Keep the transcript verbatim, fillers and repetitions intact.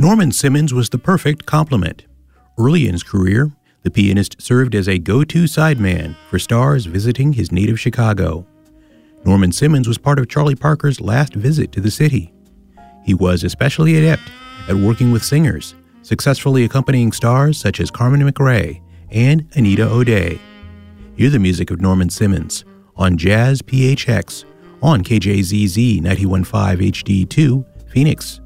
Norman Simmons was the perfect complement. Early in his career, the pianist served as a go-to sideman for stars visiting his native Chicago. Norman Simmons was part of Charlie Parker's last visit to the city. He was especially adept at working with singers, successfully accompanying stars such as Carmen McRae and Anita O'Day. Hear the music of Norman Simmons on Jazz P H X on K J Z Z ninety-one point five H D two, Phoenix.